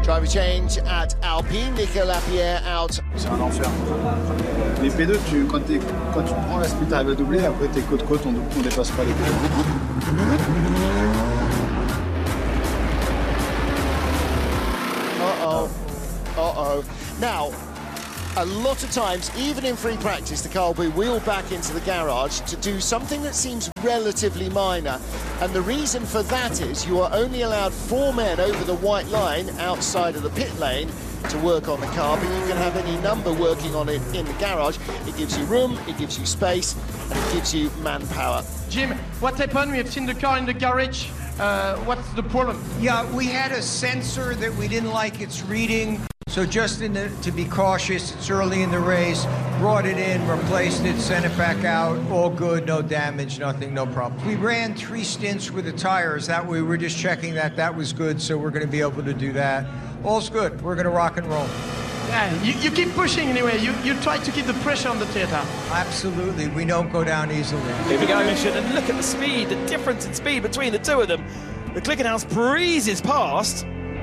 Driver change at Alpine, Nico Lapierre out. C'est un enfer. Les P2, quand tu prends la speed, tu arrives à doubler, après t'es côte-côte, on dépasse pas les P2. Uh-oh. Now, a lot of times, even in free practice, the car will be wheeled back into the garage to do something that seems relatively minor. And the reason for that is you are only allowed 4 men over the white line outside of the pit lane to work on the car, but you can have any number working on it in the garage. It gives you room, it gives you space, and it gives you manpower. Jim, what happened? We have seen the car in the garage. What's the problem? Yeah, we had a sensor that we didn't like its reading. So just to be cautious, it's early in the race, brought it in, replaced it, sent it back out, all good, no damage, nothing, no problem. We ran 3 stints with the tires. That way we're just checking that was good, so we're going to be able to do that. All's good. We're going to rock and roll. Yeah, you keep pushing anyway. You try to keep the pressure on the theatre. Absolutely. We don't go down easily. Here we go, Mission, and look at the speed, the difference in speed between the two of them. The Glickenhaus breezes past.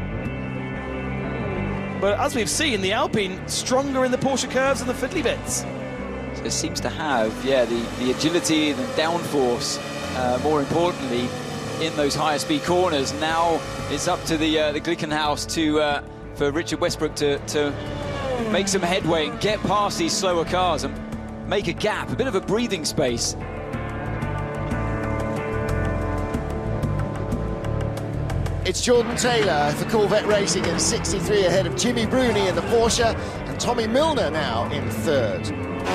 But as we've seen, the Alpine stronger in the Porsche curves and the fiddly bits. So it seems to have, the agility and the downforce, more importantly, in those higher speed corners. Now it's up to the Glickenhaus for Richard Westbrook to make some headway and get past these slower cars and make a gap, a bit of a breathing space. It's Jordan Taylor for Corvette Racing in 63 ahead of Jimmy Bruni in the Porsche, and Tommy Milner now in 3rd.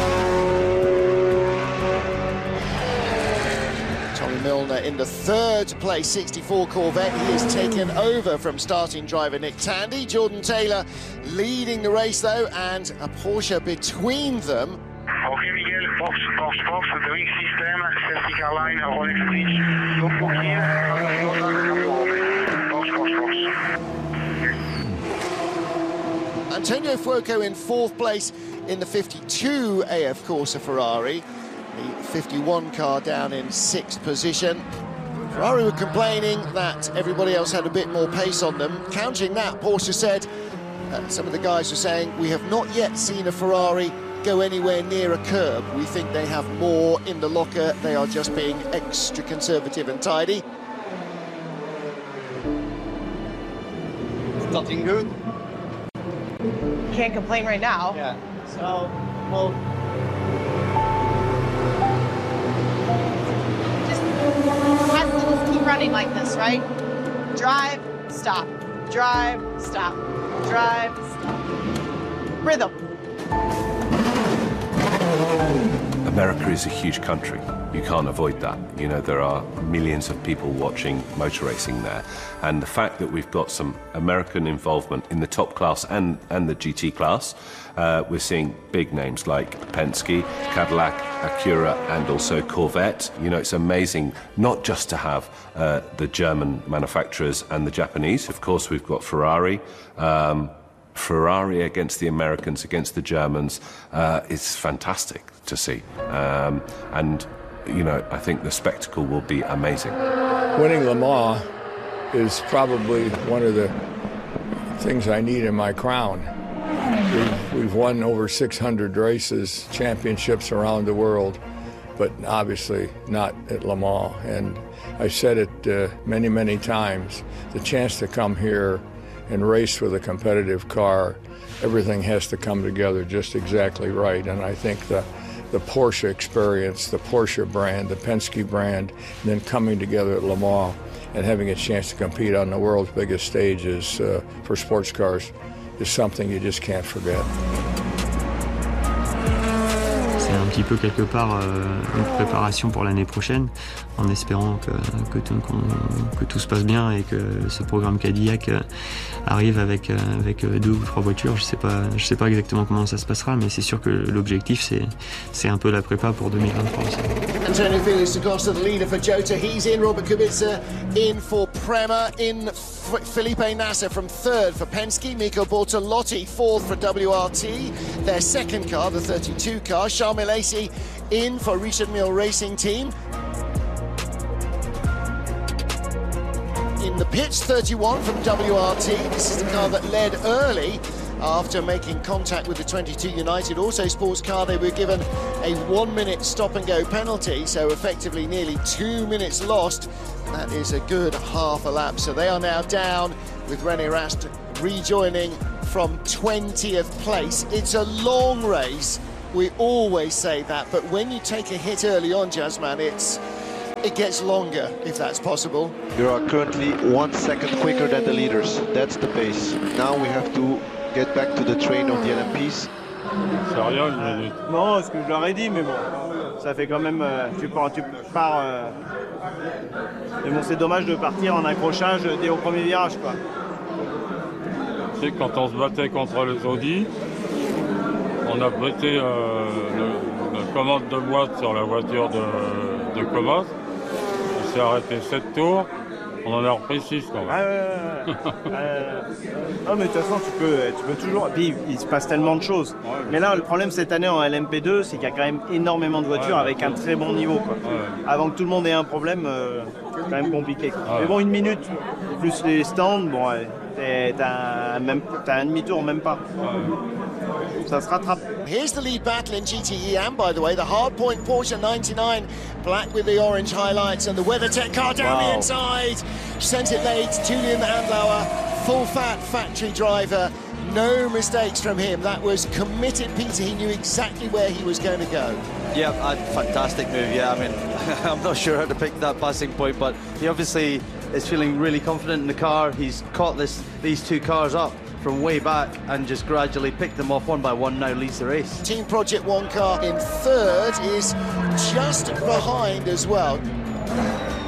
Tommy Milner in the 3rd place 64 Corvette. He has taken over from starting driver Nick Tandy. Jordan Taylor leading the race though, and a Porsche between them. Ok Miguel, force, de wing system, safety car line, Rolex Bridge, go for here, force. Antonio Fuoco in 4th place in the 52 AF Corsa Ferrari. The 51 car down in 6th position. Ferrari were complaining that everybody else had a bit more pace on them. Countering that, Porsche said, some of the guys were saying, we have not yet seen a Ferrari go anywhere near a curb. We think they have more in the locker. They are just being extra conservative and tidy. Starting good? Can't complain right now. Yeah. So, well, just keep running like this, right? Drive, stop. Drive, stop. Drive, stop. Rhythm. America is a huge country. You can't avoid that. You know, there are millions of people watching motor racing there. And the fact that we've got some American involvement in the top class and the GT class, we're seeing big names like Penske, Cadillac, Acura, and also Corvette. You know, it's amazing not just to have the German manufacturers and the Japanese. Of course, we've got Ferrari. Ferrari against the Americans, against the Germans, is fantastic to see. And, you know, I think the spectacle will be amazing. Winning Le Mans is probably one of the things I need in my crown. We've won over 600 races, championships around the world, but obviously not at Le Mans. And I've said it many, many times, the chance to come here and race with a competitive car, everything has to come together just exactly right. And I think the Porsche experience, the Porsche brand, the Penske brand, and then coming together at Le Mans and having a chance to compete on the world's biggest stages for sports cars is something you just can't forget. C'est un petit peu quelque part une préparation pour l'année prochaine, en espérant que tout se passe bien et que ce programme Cadillac arrive avec 2 ou 3 voitures. Je sais pas exactement comment ça se passera, mais c'est sûr que l'objectif c'est un peu la prépa pour 2023 aussi. Antonio Felix across to the leader for Jota. He's in. Robert Kubica in for Prema. In Felipe Nasser from 3rd for Penske. Mikko Bortolotti 4th for WRT. Their second car, the 32 car. Charles Milesi in for Richard Mille Racing Team. In the pits, 31 from WRT. This is the car that led early after making contact with the 22 United Auto Sports car. They were given a 1 minute stop and go penalty, so effectively nearly 2 minutes lost. That is a good half a lap. So they are now down with René Rast rejoining from 20th place. It's a long race. We always say that, but when you take a hit early on, Jazzman, it gets longer, if that's possible. You are currently 1 second quicker than the leaders. That's the pace. Now we have to get back to the train of the LMPs. C'est rien, une minute. Non, ce que je leur ai dit, mais bon, ça fait quand même... tu pars... Mais bon, c'est dommage de partir en accrochage dès au premier virage, quoi. Tu sais, quand on se battait contre les Audi, on a prêté la commande de boîte sur la voiture de Comas. Il s'est arrêté 7 tours. On en a repris 6 quand même. Non mais de toute façon tu peux toujours... Et puis il se passe tellement de choses. Ouais, mais là le problème cette année en LMP2 c'est qu'il y a quand même énormément de voitures avec un très bon niveau, quoi. Avant que tout le monde ait un problème, c'est quand même compliqué, quoi. Mais bon, 1 minute plus les stands, bon t'as un demi-tour même pas. Ça se rattrape. Here's the lead battle in GTE, and by the way, the Hardpoint Porsche 99, black with the orange highlights, and the WeatherTech car down the inside. Sent it late, Julian Handlauer, full fat factory driver, no mistakes from him. That was committed, Peter. He knew exactly where he was going to go. Yeah, a fantastic move. Yeah, I mean, I'm not sure how to pick that passing point, but he obviously is feeling really confident in the car. He's caught these two cars up from way back and just gradually picked them off one by one, now leads the race. Team Project One car in third is just behind as well.